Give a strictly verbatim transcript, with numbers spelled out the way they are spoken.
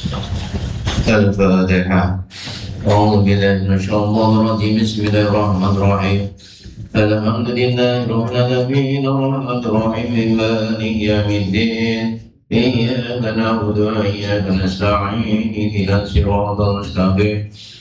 الفاتحة. أعوذ بالله من الشيطان الرجيم. بسم الله الرحمن الرحيم. الحمد لله رب العالمين الرحمن الرحيم مالك يوم الدين. إياك نعبد وإياك نستعين اهدنا الصراط المستقيم